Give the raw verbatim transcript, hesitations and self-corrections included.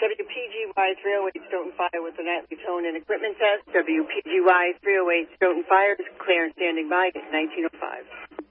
W P G Y three oh eight Stoughton Fire with the nightly tone and equipment test. W P G Y three oh eight Stoughton Fire is clear and standing by at nineteen oh five.